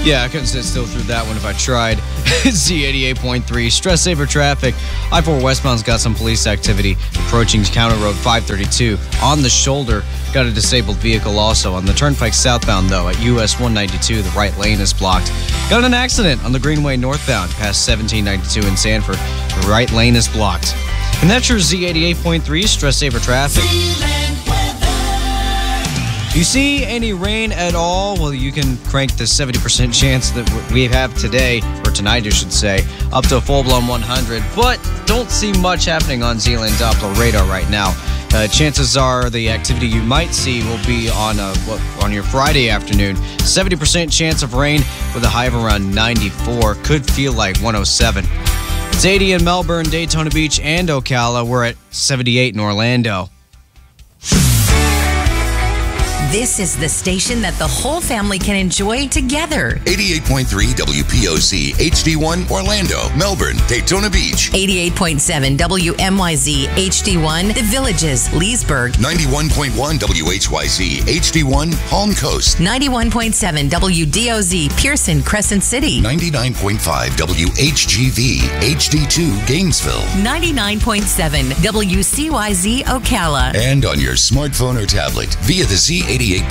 Yeah, I couldn't sit still through that one if I tried. Z88.3, stress saver traffic. I-4 westbound's got some police activity approaching County Road 532 on the shoulder. Got a disabled vehicle also on the turnpike southbound, though. At US 192, the right lane is blocked. Got an accident on the Greenway northbound past 1792 in Sanford. The right lane is blocked. And that's your Z88.3 stress saver traffic. You see any rain at all? Well, you can crank the 70% chance that we have today, or tonight I should say, up to a full-blown 100, but don't see much happening on Zealand Doppler radar right now. Chances are the activity you might see will be on your Friday afternoon. 70% chance of rain with a high of around 94. Could feel like 107. It's 80 in Melbourne, Daytona Beach, and Ocala. We're at 78 in Orlando. This is the station that the whole family can enjoy together. 88.3 WPOC HD1 Orlando, Melbourne, Daytona Beach. 88.7 WMYZ HD1 The Villages, Leesburg. 91.1 WHYZ HD1 Palm Coast. 91.7 WDOZ Pearson, Crescent City. 99.5 WHGV HD2 Gainesville. 99.7 WCYZ Ocala. And on your smartphone or tablet via the Z88